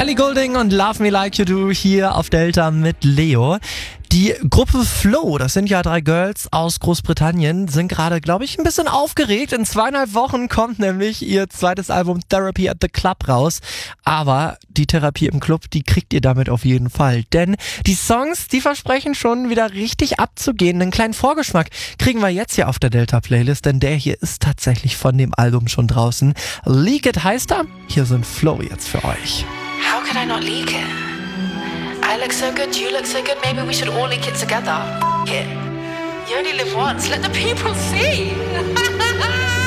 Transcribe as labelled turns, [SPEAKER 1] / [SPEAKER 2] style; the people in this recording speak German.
[SPEAKER 1] Ellie Goulding und Love Me Like You Do hier auf Delta mit Leo. Die Gruppe Flow, das sind ja 3 Girls aus Großbritannien, sind gerade, glaube ich, ein bisschen aufgeregt. In 2,5 Wochen kommt nämlich ihr zweites Album Therapy at the Club raus. Aber die Therapie im Club, die kriegt ihr damit auf jeden Fall. Denn die Songs, die versprechen schon wieder richtig abzugehen. Einen kleinen Vorgeschmack kriegen wir jetzt hier auf der Delta-Playlist, denn der hier ist tatsächlich von dem Album schon draußen. Leak It heißt er. Hier sind Flow jetzt für euch.
[SPEAKER 2] How could I not leak it? I look so good, you look so good, maybe we should all leak it together. F*** it. You only live once, let the people see.